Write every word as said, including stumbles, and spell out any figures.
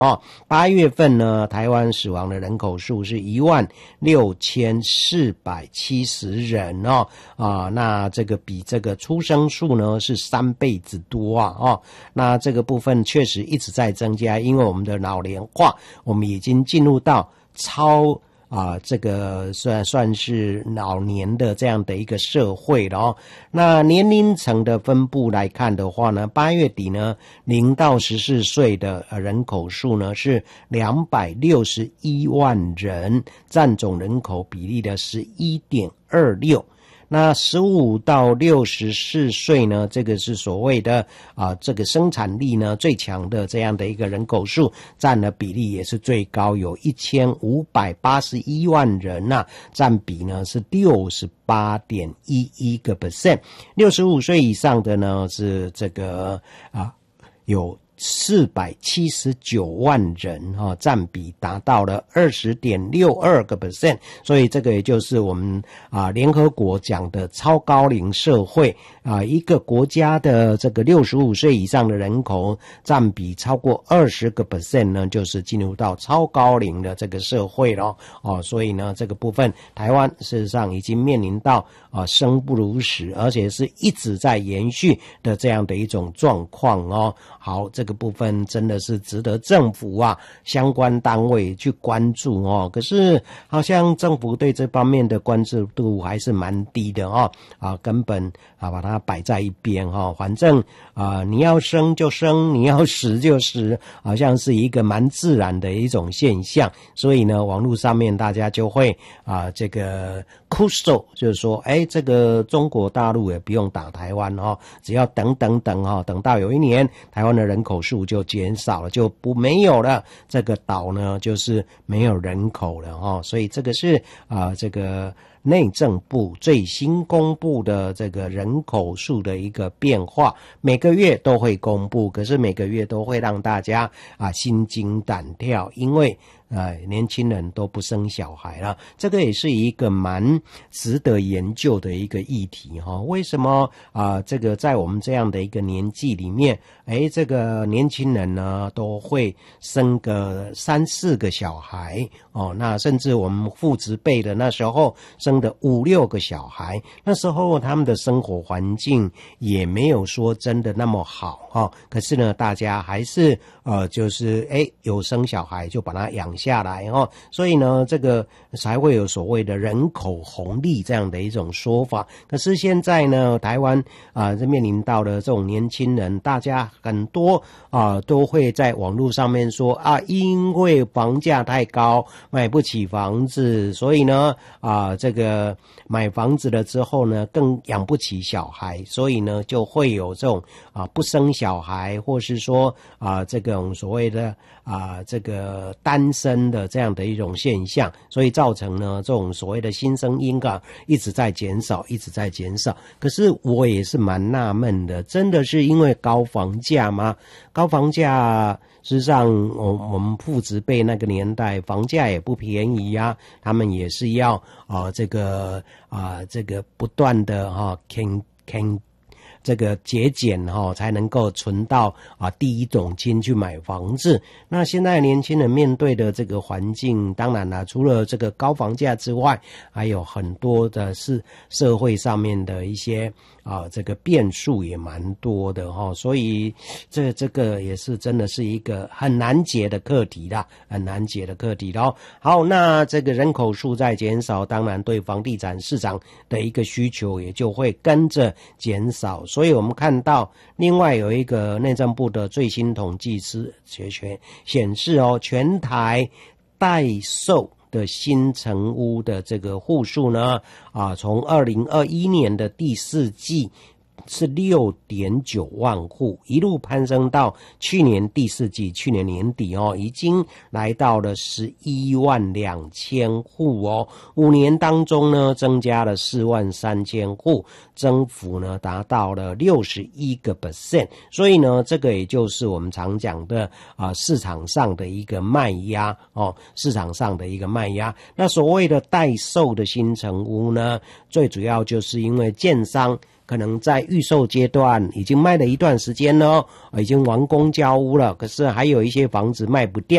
哦，八月份呢，台湾死亡的人口数是一万六千四百七十人哦，啊，那这个比这个出生数呢是三倍之多啊，哦，那这个部分确实一直在增加，因为我们的老龄化，我们已经进入到超。啊，这个算算是老年的这样的一个社会了哦。那年龄层的分布来看的话呢，八月底呢，零到十四岁的人口数呢是两百六十一万人，占总人口比例的 十一点二六。那十五到六十四岁呢，这个是所谓的啊，这个生产力呢最强的这样的一个人口数，占的比例也是最高，有一千五百八十一万人呐，啊，占比呢是 六十八点一一个 percent。六十五岁以上的呢是这个啊有四百七十九万人哈，占比达到了 二十点六二个 percent， 所以这个也就是我们啊联合国讲的超高龄社会啊，一个国家的这个六十五岁以上的人口占比超过 二十个 percent 呢，就是进入到超高龄的这个社会了哦，所以呢这个部分台湾事实上已经面临到啊生不如死，而且是一直在延续的这样的一种状况哦。好，这个部分真的是值得政府啊相关单位去关注哦。可是好像政府对这方面的关注度还是蛮低的哦，啊，根本啊把它摆在一边哦，反正啊你要生就生，你要死就死，好像是一个蛮自然的一种现象。所以呢，网络上面大家就会啊这个哭诉，就是说，哎，这个中国大陆也不用打台湾哦，只要等等等哦，等到有一年台湾的人口数就减少了，就不没有了，这个岛呢就是没有人口了哦，所以这个是啊、呃、这个内政部最新公布的这个人口数的一个变化，每个月都会公布，可是每个月都会让大家啊心惊胆跳，因为呃，年轻人都不生小孩了，这个也是一个蛮值得研究的一个议题哈。为什么啊、呃？这个在我们这样的一个年纪里面，哎，这个年轻人呢都会生个三四个小孩哦，那甚至我们父执辈的那时候生的五六个小孩，那时候他们的生活环境也没有说真的那么好哈、哦。可是呢，大家还是呃，就是哎有生小孩就把它养下来哦，所以呢，这个才会有所谓的人口红利这样的一种说法。可是现在呢，台湾啊，这、呃、面临到了这种年轻人，大家很多啊、呃、都会在网络上面说啊，因为房价太高，买不起房子，所以呢啊、呃，这个买房子了之后呢，更养不起小孩，所以呢就会有这种啊不生小孩，或是说啊这种所谓的啊这个单身的这样的一种现象，所以造成呢这种所谓的新生婴儿一直在减少，一直在减少。可是我也是蛮纳闷的，真的是因为高房价吗？高房价事实上我我们父执辈那个年代房价也不便宜啊，他们也是要啊、呃、这个啊、呃、这个不断的哈 can can这个节俭哈、哦，才能够存到啊第一桶金去买房子。那现在年轻人面对的这个环境，当然啦，除了这个高房价之外，还有很多的是社会上面的一些啊这个变数也蛮多的哈、哦，所以这这个也是真的是一个很难解的课题啦，很难解的课题咯。好，那这个人口数在减少，当然对房地产市场的一个需求也就会跟着减少。所以我们看到另外有一个内政部的最新统计是显示哦，全台待售的新成屋的这个户数呢，啊，从二零二一年的第四季是 六点九万户，一路攀升到去年第四季，去年年底哦，已经来到了十一万两千户哦。五年当中呢，增加了四万三千户，增幅呢达到了六十一个 percent。所以呢，这个也就是我们常讲的啊、呃，市场上的一个卖压哦，市场上的一个卖压。那所谓的待售的新成屋呢，最主要就是因为建商可能在预售阶段已经卖了一段时间了，已经完工交屋了，可是还有一些房子卖不掉。